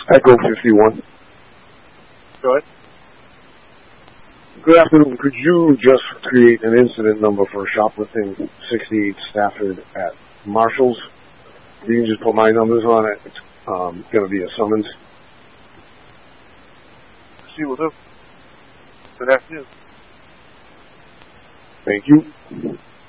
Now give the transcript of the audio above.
Echo 51. Go ahead. Good afternoon. Could you just create an incident number for shoplifting 68 Stafford at Marshall's? You can just put my numbers on it. It's going to be a summons. She will do. Good afternoon. Thank you.